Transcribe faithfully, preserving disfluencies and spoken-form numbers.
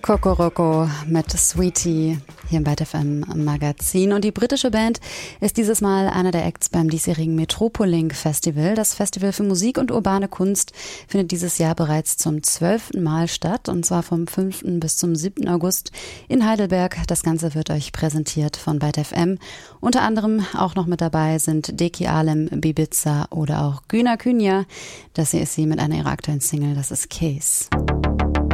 Kokoroko mit Sweetie hier im Byte F M Magazin. Und die britische Band ist dieses Mal einer der Acts beim diesjährigen Metropoliink Festival. Das Festival für Musik und urbane Kunst findet dieses Jahr bereits zum zwölften Mal statt, und zwar vom fünften bis zum siebten August in Heidelberg. Das Ganze wird euch präsentiert von Byte F M. Unter anderem auch noch mit dabei sind Deki Alem, Bibiza oder auch Güner Künja. Das hier ist sie mit einer ihrer aktuellen Single, das ist Case.